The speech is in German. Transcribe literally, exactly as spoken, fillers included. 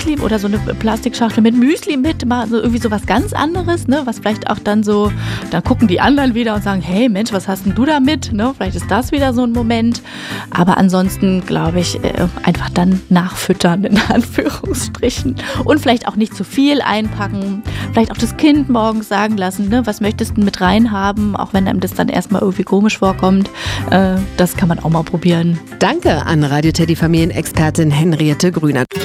Müsli oder so eine Plastikschachtel mit Müsli mit, mal so irgendwie so was ganz anderes, ne, was vielleicht auch dann so, dann gucken die anderen wieder und sagen, hey Mensch, was hast denn du da mit, ne, vielleicht ist das wieder so ein Moment, aber ansonsten glaube ich, äh, einfach dann nachfüttern, in Anführungsstrichen, und vielleicht auch nicht zu viel einpacken, vielleicht auch das Kind morgens sagen lassen, ne, was möchtest du mit reinhaben, auch wenn einem das dann erstmal irgendwie komisch vorkommt, äh, das kann man auch mal probieren. Danke an Radio Teddy Familienexpertin Henriette Grüner.